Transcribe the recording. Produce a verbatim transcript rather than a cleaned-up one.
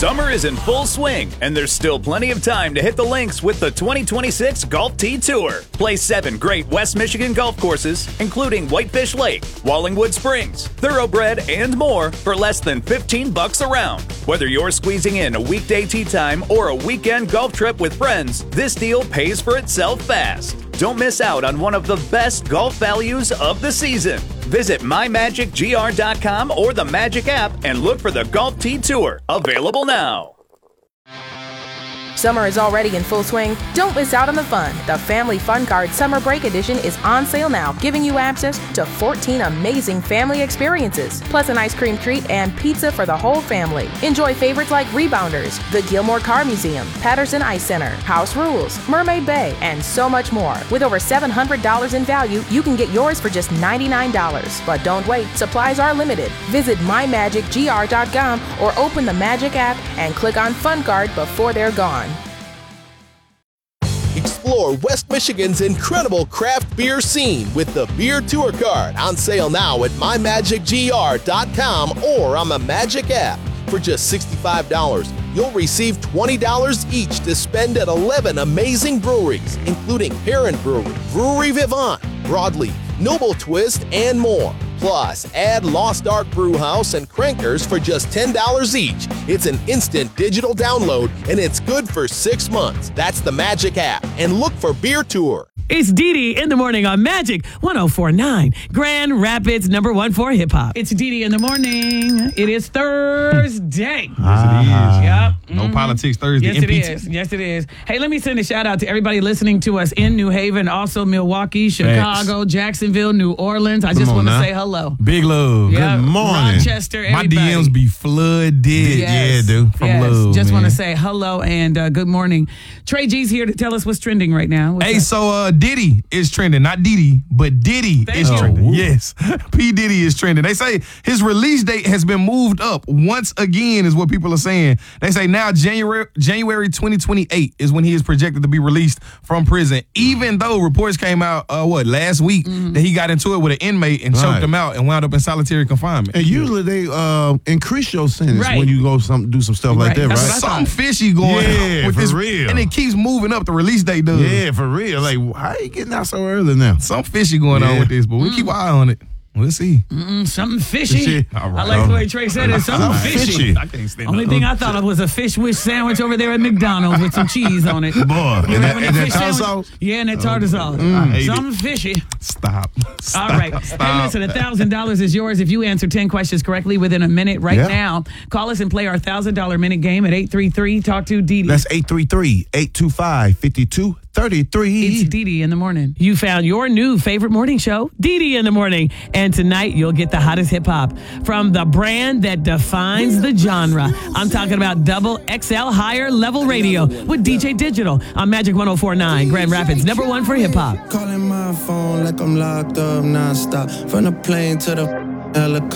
Summer is in full swing, and there's still plenty of time to hit the links with the twenty twenty-six Golf Tee Tour. Play seven great West Michigan golf courses, including Whitefish Lake, Wallingwood Springs, Thoroughbred, and more for less than fifteen bucks a round. Whether you're squeezing in a weekday tee time or a weekend golf trip with friends, this deal pays for itself fast. Don't miss out on one of the best golf values of the season. Visit my magic g r dot com or the Magic app and look for the Golf Tee Tour. Available now. Summer is already in full swing. Don't miss out on the fun. The Family Fun Card Summer Break Edition is on sale now, giving you access to fourteen amazing family experiences, plus an ice cream treat and pizza for the whole family. Enjoy favorites like Rebounders, the Gilmore Car Museum, Patterson Ice Center, House Rules, Mermaid Bay, and so much more. With over seven hundred dollars in value, you can get yours for just ninety-nine dollars. But don't wait, supplies are limited. Visit my magic g r dot com or open the Magic app and click on Fun Card before they're gone. Explore West Michigan's incredible craft beer scene with the Beer Tour Card, on sale now at my magic g r dot com or on the Magic app. For just sixty-five dollars, you'll receive twenty dollars each to spend at eleven amazing breweries, including Parent Brewery, Brewery Vivant, Broadleaf, Noble Twist, and more. Plus, add Lost Ark Brewhouse and Crankers for just ten dollars each. It's an instant digital download, and it's good for six months. That's the Magic app. And look for Beer Tour. It's Dee Dee in the morning on Magic one oh four point nine, Grand Rapids number one for hip hop. It's Dee Dee in the morning. It is Thursday. Yes, it is. Yep. No Mhm. politics Thursday. Yes, M it P T. is. Yes, it is. Hey, let me send a shout out to everybody listening to us in New Haven, also Milwaukee, Chicago, Jacksonville, New Orleans. I Come just on want to now. say hello. Big love. Yeah, Good morning. Rochester, My everybody. D Ms be flooded. Yes. Yeah, dude. From yes. love. Just want to man. say hello and uh, good morning. Trey G's here to tell us what's trending right now. What's Hey, up? so uh, Diddy is trending. Not Diddy, but Diddy Thank is you. trending. Oh, Yes. P. Diddy is trending. They say his release date has been moved up once again, is what people are saying. They say now January January twenty twenty-eight is when he is projected to be released from prison, even though reports came out, uh, what, last week, Mm-hmm. that he got into it with an inmate and Right. choked him out and wound up in solitary confinement. And usually they uh, increase your sentence Right. when you go some do some stuff like Right. that, That's right? what I Something fishy going Yeah, on with for this, real. and it keeps moving up. The release date does. Yeah, for real. Like, how you getting out so early now? Something fishy going on Yeah. with this, but we keep an eye on it. We'll see. Mm, something fishy. Fishy. I All right. like the way Trey said it. Something Something fishy. fishy. I can't stand Only no- thing I thought of was a fish wish sandwich over there at McDonald's with some cheese on it. Boy, You and that, having a and that fish tartar sandwich? sauce? Yeah, and that tartar sauce. I hate Something fishy. Stop. All Stop. right. Hey, Stop. listen, one thousand dollars is yours if you answer ten questions correctly within a minute right Yeah. now. Call us and play our one thousand dollars minute game at eight three three talk to Dee Dee. That's eight three three, eight two five, five two three three. It's Dee Dee in the morning. You found your new favorite morning show, Dee Dee in the morning. And tonight you'll get the hottest hip hop from the brand that defines the genre. I'm talking about Double X L Higher Level Radio with D J Digital on Magic one oh four point nine, Grand Rapids, number one for hip hop. Calling my phone like I'm locked up nonstop. From the plane to the helicopter.